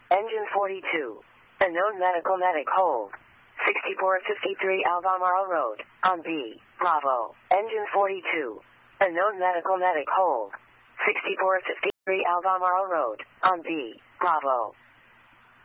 Engine 42. Unknown medical medic hold. 6453 Albemarle Road, on B, Bravo. Engine 42. Unknown medical medic hold. 6453 Albemarle Road, on B, Bravo.